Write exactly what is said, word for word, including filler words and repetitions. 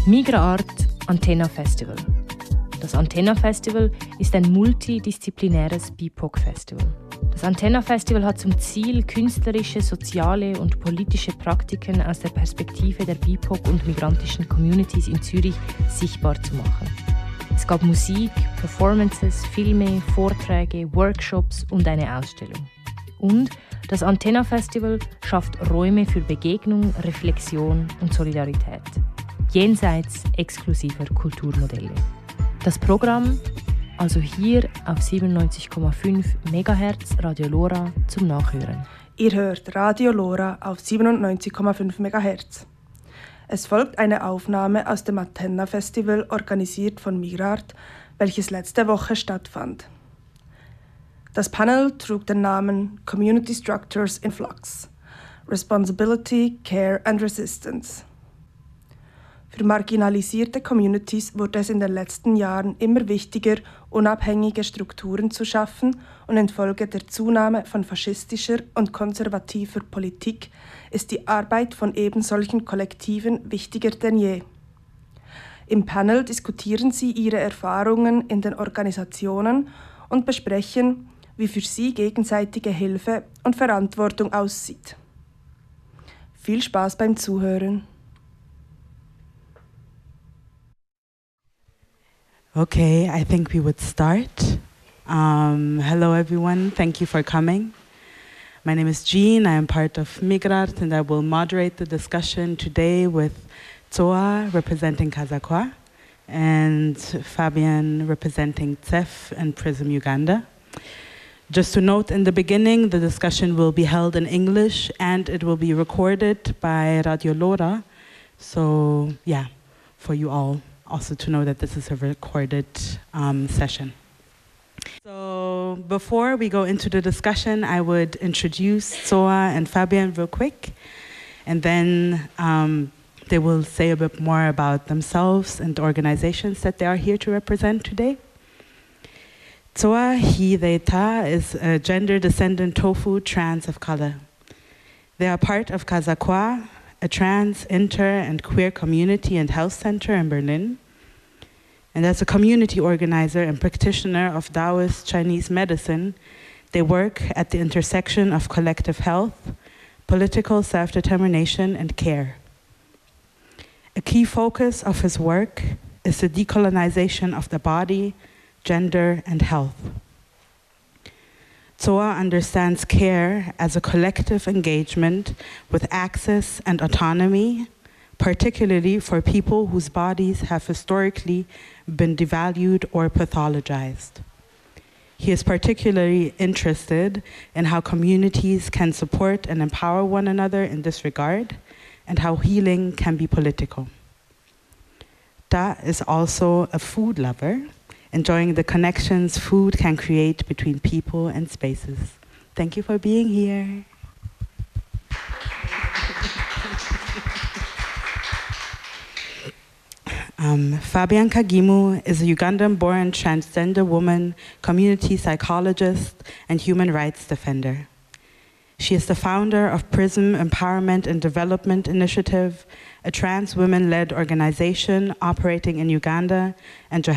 Migra Art Antenna Festival. Das Antenna Festival ist ein multidisziplinäres B I P O C-Festival. Das Antenna Festival hat zum Ziel, künstlerische, soziale und politische Praktiken aus der Perspektive der B I P O C und migrantischen Communities in Zürich sichtbar zu machen. Es gab Musik, Performances, Filme, Vorträge, Workshops und eine Ausstellung. Und das Antenna Festival schafft Räume für Begegnung, Reflexion und Solidarität, jenseits exklusiver Kulturmodelle. Das Programm also hier auf siebenundneunzig Komma fünf Megahertz Radio Lora zum Nachhören. Ihr hört Radio Lora auf siebenundneunzig Komma fünf Megahertz. Es folgt eine Aufnahme aus dem Antenna Festival, organisiert von Migra Art, welches letzte Woche stattfand. Das Panel trug den Namen Community Structures in Flux – Responsibility, Care and Resistance. Für marginalisierte Communities wurde es in den letzten Jahren immer wichtiger, unabhängige Strukturen zu schaffen, und infolge der Zunahme von faschistischer und konservativer Politik ist die Arbeit von ebensolchen Kollektiven wichtiger denn je. Im Panel diskutieren sie ihre Erfahrungen in den Organisationen und besprechen, wie für sie gegenseitige Hilfe und Verantwortung aussieht. Viel Spaß beim Zuhören. Okay, I think we would start. Um, hello everyone, thank you for coming. My name is Jean, I am part of Migra Art, and I will moderate the discussion today with Tsoa representing Kazakwa and Fabian representing T E F and PRISM Uganda. Just to note in the beginning, the discussion will be held in English and it will be recorded by Radio Lora. So yeah, for you all. Also to know that this is a recorded um, session. So before we go into the discussion, I would introduce Tsoa and Fabian real quick, and then um, they will say a bit more about themselves and the organizations that they are here to represent today. Tsoa Hideita is a gender-descendant tofu trans of color. They are part of Kazakwa, a trans, inter, and queer community and health center in Berlin. And as a community organizer and practitioner of Taoist Chinese medicine, they work at the intersection of collective health, political self-determination, and care. A key focus of his work is the decolonization of the body, gender, and health. Tsoa understands care as a collective engagement with access and autonomy, particularly for people whose bodies have historically been devalued or pathologized. He is particularly interested in how communities can support and empower one another in this regard, and how healing can be political. Ta is also a food lover, enjoying the connections food can create between people and spaces. Thank you for being here. um, Fabian Kagimu is a Ugandan-born transgender woman, community psychologist, and human rights defender. She is the founder of PRISM Empowerment and Development Initiative, a trans women-led organization operating in Uganda and Johannesburg.